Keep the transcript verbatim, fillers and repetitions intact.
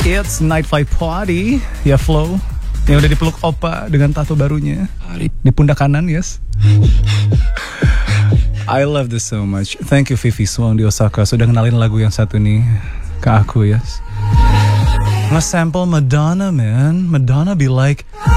It's Night Flight Party. Ya Flo, yang udah dipeluk Opa dengan tato barunya di pundak kanan, yes. I love this so much. Thank you Vivi Swang di Osaka sudah kenalin lagu yang satu nih ke aku, yes. Nge-sample Madonna, man. Madonna be like,